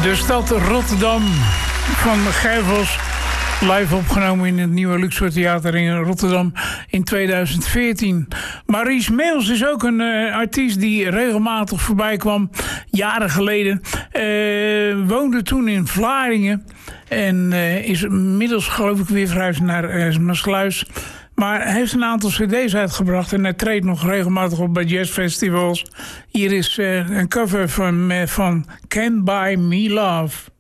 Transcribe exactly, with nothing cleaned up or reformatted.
De stad Rotterdam van Geivels. Live opgenomen in het Nieuwe Luxor Theater in Rotterdam in tweeduizend veertien. Maurice Meels is ook een uh, artiest die regelmatig voorbij kwam, jaren geleden. Uh, woonde toen in Vlaardingen en uh, is inmiddels geloof ik weer verhuisd naar uh, Maasluis. Maar hij heeft een aantal cd's uitgebracht en hij treedt nog regelmatig op bij jazzfestivals. Hier is uh, een cover van, uh, van Can't Buy Me Love.